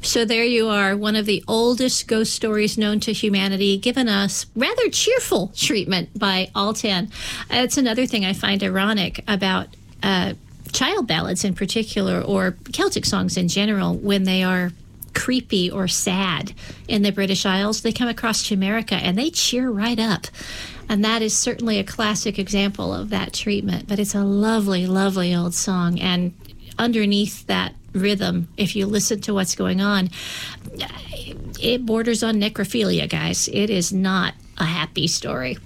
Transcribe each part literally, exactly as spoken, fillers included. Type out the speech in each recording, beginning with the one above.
So there you are, one of the oldest ghost stories known to humanity, given us rather cheerful treatment by Altan. It's another thing I find ironic about uh, child ballads in particular, or Celtic songs in general, when they are creepy or sad in the British Isles, they come across to America and they cheer right up. And that is certainly a classic example of that treatment. But it's a lovely, lovely old song. And underneath that rhythm, if you listen to what's going on, it borders on necrophilia, guys. It is not a happy story.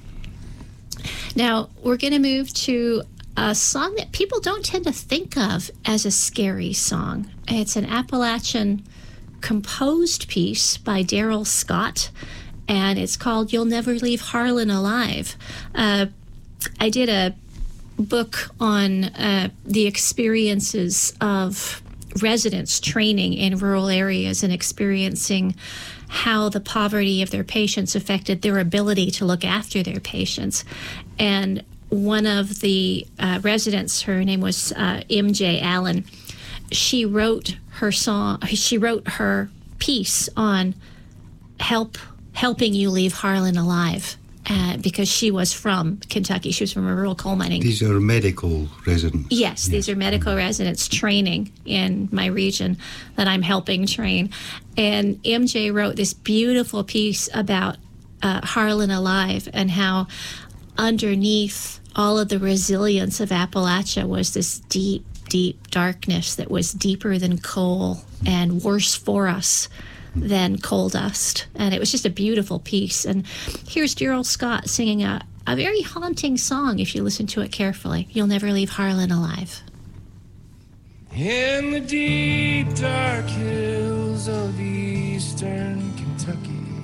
Now, we're going to move to a song that people don't tend to think of as a scary song. It's an Appalachian composed piece by Daryl Scott, and it's called You'll Never Leave Harlan Alive. Uh, I did a book on uh, the experiences of residents training in rural areas and experiencing how the poverty of their patients affected their ability to look after their patients. And one of the uh, residents, her name was uh, M J Allen, she wrote her song, she wrote her piece on help helping you leave Harlan alive. Uh, because she was from Kentucky. She was from a rural coal mining. These are medical residents. Yes, yes. These are medical residents training in my region that I'm helping train. And M J wrote this beautiful piece about uh, Harlan Alive and how underneath all of the resilience of Appalachia was this deep, deep darkness that was deeper than coal and worse for us than coal dust. And it was just a beautiful piece. And here's Daryl Scott singing a, a very haunting song if you listen to it carefully. You'll Never Leave Harlan Alive. In the deep dark hills of eastern Kentucky,